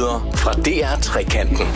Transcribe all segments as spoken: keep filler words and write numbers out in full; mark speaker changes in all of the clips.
Speaker 1: Nyheder fra D R Trekanten.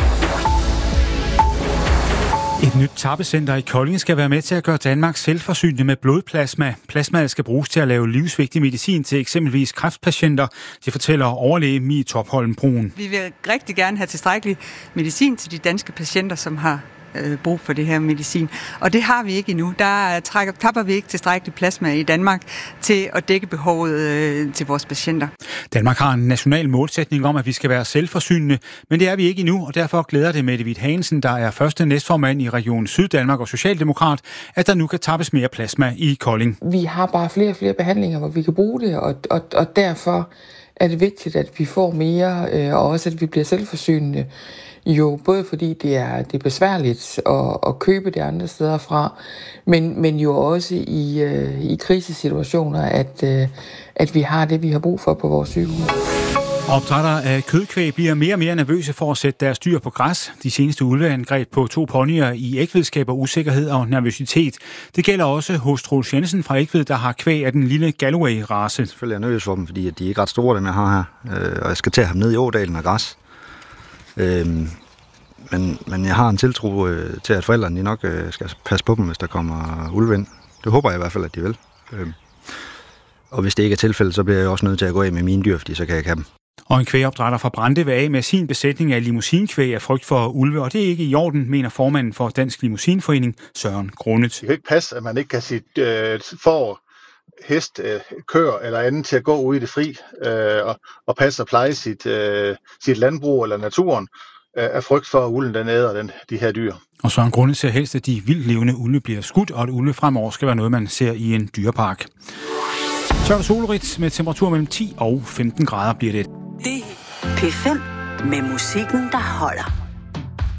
Speaker 2: Et nyt tappecenter i Kolding skal være med til at gøre Danmark selvforsynende med blodplasma. Plasmaet skal bruges til at lave livsvigtig medicin til eksempelvis kræftpatienter, det fortæller overlæge Mie Topholm Bruun.
Speaker 3: Vi vil rigtig gerne have tilstrækkelig medicin til de danske patienter, som har øh, brug for det her medicin. Og det har vi ikke endnu. Der trækker, tapper vi ikke tilstrækkelig plasma i Danmark til at dække behovet øh, til vores patienter.
Speaker 2: Danmark har en national målsætning om, at vi skal være selvforsynende, men det er vi ikke endnu, og derfor glæder det Mette Hvidt Hansen, der er første næstformand i Region Syddanmark og Socialdemokrat, at der nu kan tappes mere plasma i Kolding.
Speaker 4: Vi har bare flere og flere behandlinger, hvor vi kan bruge det, og, og, og derfor er det vigtigt, at vi får mere, øh, og også at vi bliver selvforsynende. Jo, både fordi det er, det er besværligt at, at købe det andre steder fra, men, men jo også i, øh, i krisesituationer, at, øh, at vi har det, vi har brug for på vores sygehus.
Speaker 2: Opdrættere af kødkvæg bliver mere og mere nervøse for at sætte deres dyr på græs. De seneste ulveangreb på to ponyer i Egtved skaber usikkerhed og nervøsitet. Det gælder også hos Troels Jensen fra Egtved, der har kvæg af den lille Galloway-race.
Speaker 5: Selvfølgelig er jeg nervøs for dem, fordi de er ikke ret store, dem jeg har her. Og jeg skal til at have dem ned i ådalen og græs. Øhm, men, men jeg har en tiltro øh, til, at forældrene de nok øh, skal passe på dem, hvis der kommer ulve ind. Det håber jeg i hvert fald, at de vil. Øhm, og hvis det ikke er tilfældet, så bliver jeg også nødt til at gå af med mine dyr, fordi så kan jeg ikke have dem.
Speaker 2: Og en kvægopdrætter fra Brande vil af med sin besætning af limousinkvæg af frygt for ulve, og det er ikke i orden, mener formanden for Dansk Limousinforening, Søren Grundet.
Speaker 6: Det kan ikke passe, at man ikke kan sit øh, får, hest, øh, kør eller andet til at gå ude i det fri øh, og, og passe og pleje sit, øh, sit landbrug eller naturen øh, af frygt for, at ulven den æder den, de her dyr.
Speaker 2: Og Søren Grundet ser helst, at de vildt levende ulve bliver skudt, og at ulve fremover skal være noget, man ser i en dyrepark. Så er der solrigt med temperatur mellem ti og femten grader bliver det.
Speaker 7: Det P fem med musikken, der holder.